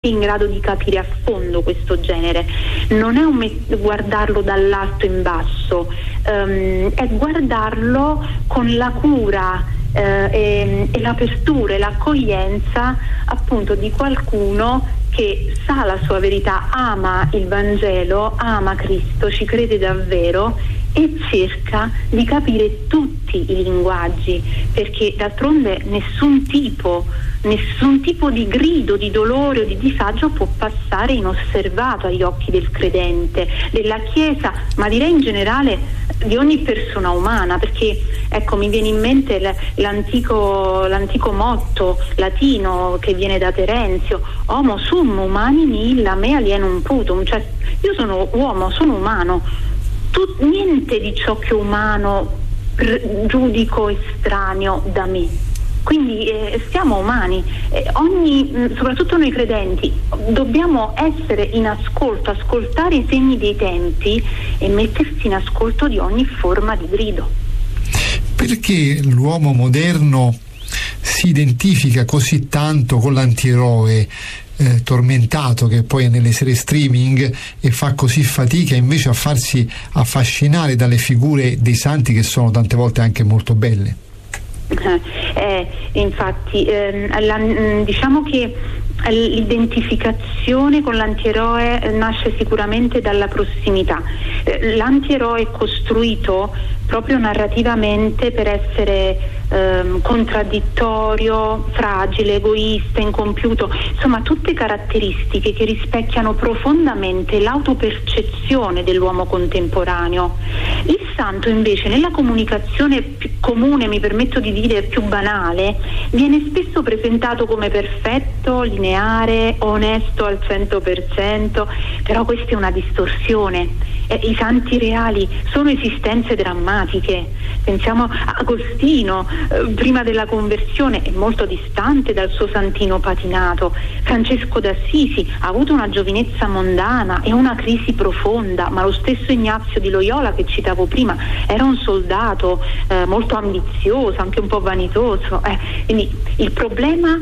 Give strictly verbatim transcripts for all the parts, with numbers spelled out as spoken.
in grado di capire a fondo questo genere. Non è un met- guardarlo dall'alto in basso, um, è guardarlo con la cura eh, e, e l'apertura e l'accoglienza appunto di qualcuno che sa la sua verità, ama il Vangelo, ama Cristo, ci crede davvero e cerca di capire tutti i linguaggi, perché d'altronde nessun tipo nessun tipo di grido, di dolore o di disagio può passare inosservato agli occhi del credente, della Chiesa, ma direi in generale di ogni persona umana, perché ecco, mi viene in mente l'antico, l'antico motto latino che viene da Terenzio: homo sum humanim illa me alienum putum, cioè io sono uomo, sono umano, tu, niente di ciò che è umano r- giudico estraneo da me. Quindi eh, siamo umani, eh, ogni, soprattutto noi credenti dobbiamo essere in ascolto, ascoltare i segni dei tempi e mettersi in ascolto di ogni forma di grido. Perché l'uomo moderno si identifica così tanto con l'antieroe eh, tormentato che poi è nelle serie streaming e fa così fatica invece a farsi affascinare dalle figure dei santi che sono tante volte anche molto belle? Eh, infatti ehm, la, diciamo che l'identificazione con l'antieroe nasce sicuramente dalla prossimità. L'antieroe è costruito proprio narrativamente per essere ehm, contraddittorio, fragile, egoista, incompiuto, insomma tutte caratteristiche che rispecchiano profondamente l'autopercezione dell'uomo contemporaneo. Il santo invece nella comunicazione più comune, mi permetto di dire più banale, viene spesso presentato come perfetto, lineare, onesto al cento per cento, però questa è una distorsione. Eh, i santi reali sono esistenze drammatiche. Pensiamo a Agostino, eh, prima della conversione è molto distante dal suo santino patinato. Francesco d'Assisi ha avuto una giovinezza mondana e una crisi profonda, ma lo stesso Ignazio di Loyola che citavo prima era un soldato eh, molto ambizioso, anche un po' vanitoso. Eh, quindi il problema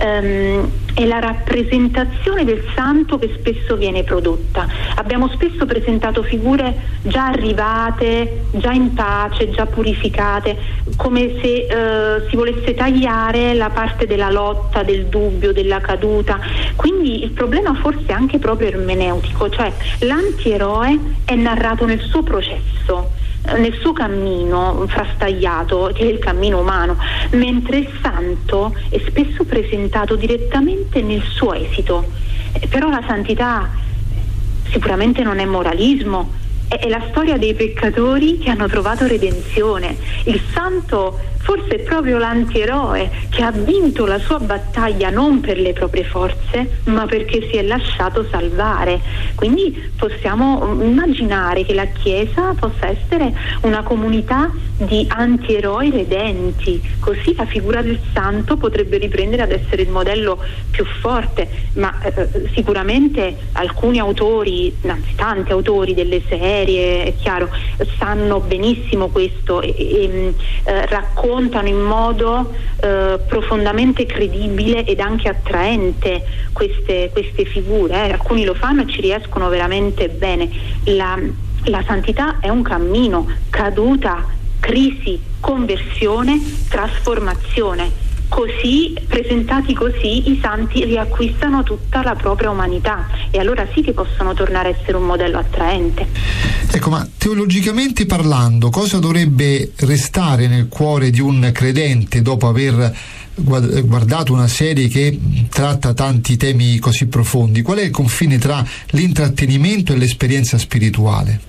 ehm, è la rappresentazione del santo che spesso viene prodotta. Abbiamo spesso presentato figure già arrivate, già in pace, già purificate, come se eh, si volesse tagliare la parte della lotta, del dubbio, della caduta. Quindi il problema forse è anche proprio ermeneutico, cioè l'antieroe è narrato nel suo processo, nel suo cammino frastagliato, che è il cammino umano, mentre il santo è spesso presentato direttamente nel suo esito. Eh, però la santità sicuramente non è moralismo, è, è la storia dei peccatori che hanno trovato redenzione. Il santo forse è proprio l'antieroe che ha vinto la sua battaglia non per le proprie forze, ma perché si è lasciato salvare. Quindi possiamo immaginare che la Chiesa possa essere una comunità di antieroi redenti, così la figura del santo potrebbe riprendere ad essere il modello più forte, ma eh, sicuramente alcuni autori, anzi tanti autori delle serie, è chiaro, sanno benissimo questo e, e eh, raccontano in modo eh, profondamente credibile ed anche attraente queste, queste figure, eh. Alcuni lo fanno e ci riescono veramente bene. La, la santità è un cammino, caduta, crisi, conversione, trasformazione. Così, presentati così, i santi riacquistano tutta la propria umanità e allora sì che possono tornare a essere un modello attraente. Ecco, ma teologicamente parlando, cosa dovrebbe restare nel cuore di un credente dopo aver guardato una serie che tratta tanti temi così profondi? Qual è il confine tra l'intrattenimento e l'esperienza spirituale?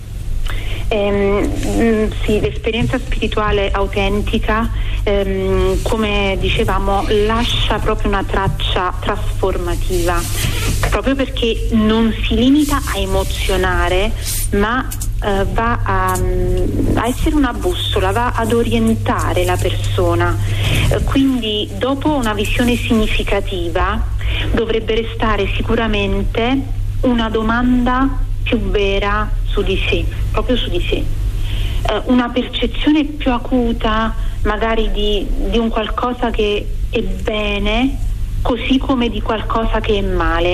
Eh, sì, l'esperienza spirituale autentica, ehm, come dicevamo, lascia proprio una traccia trasformativa, proprio perché non si limita a emozionare, ma eh, va a, a essere una bussola, va ad orientare la persona. Eh, quindi dopo una visione significativa dovrebbe restare sicuramente una domanda più vera su di sé, proprio su di sé, eh, una percezione più acuta magari di, di un qualcosa che è bene così come di qualcosa che è male.